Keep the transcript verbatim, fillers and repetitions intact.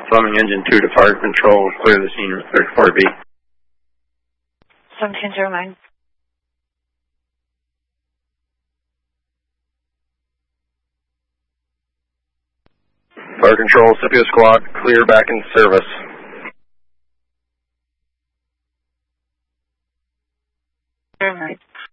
Fleming Engine two to Fire Control. Clear the scene with thirty-four B. seventeen zero nine. Fire Control, Scipio Squad, clear back in service. Zero nine.